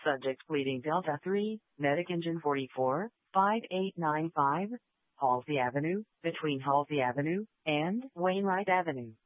Subject pleading Delta 3, Medic Engine 44, 5895, Halsey Avenue, between Halsey Avenue and Wainwright Avenue.